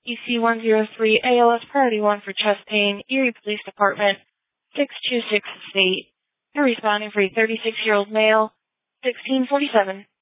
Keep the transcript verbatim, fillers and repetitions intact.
E C one zero three A L S Priority one for chest pain, Erie Police Department, six two six State. You're responding for a thirty-six-year-old male, sixteen forty-seven.